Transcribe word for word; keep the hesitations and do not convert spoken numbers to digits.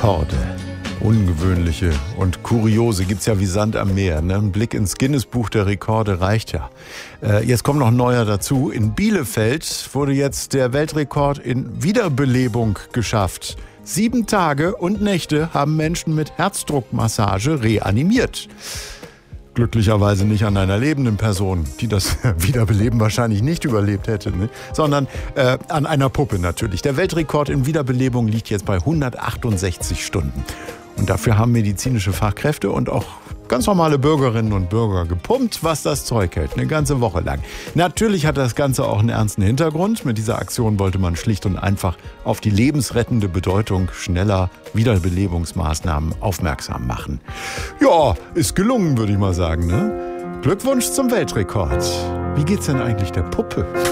Rekorde. Ungewöhnliche und kuriose gibt's ja wie Sand am Meer. Ne? Ein Blick ins Guinness-Buch der Rekorde reicht ja. Äh, jetzt kommt noch ein neuer dazu. In Bielefeld wurde jetzt der Weltrekord in Wiederbelebung geschafft. Sieben Tage und Nächte haben Menschen mit Herzdruckmassage reanimiert. Glücklicherweise nicht an einer lebenden Person, die das Wiederbeleben wahrscheinlich nicht überlebt hätte, ne? sondern äh, an einer Puppe natürlich. Der Weltrekord in Wiederbelebung liegt jetzt bei hundertachtundsechzig Stunden. Und dafür haben medizinische Fachkräfte und auch ganz normale Bürgerinnen und Bürger gepumpt, was das Zeug hält, eine ganze Woche lang. Natürlich hat das Ganze auch einen ernsten Hintergrund. Mit dieser Aktion wollte man schlicht und einfach auf die lebensrettende Bedeutung schneller Wiederbelebungsmaßnahmen aufmerksam machen. Ja, ist gelungen, würde ich mal sagen, ne? Glückwunsch zum Weltrekord. Wie geht's denn eigentlich der Puppe?